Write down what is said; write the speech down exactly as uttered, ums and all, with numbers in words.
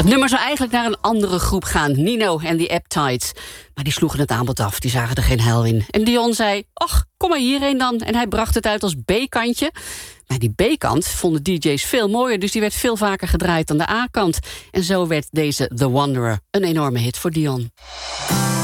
Het nummer zou eigenlijk naar een andere groep gaan, Nino en The Apptites. Maar die sloegen het aanbod af, die zagen er geen heil in. En Dion zei, ach, kom maar hierheen dan. En hij bracht het uit als B-kantje. Maar die B-kant vonden D J's veel mooier, dus die werd veel vaker gedraaid dan de A-kant. En zo werd deze The Wanderer een enorme hit voor Dion.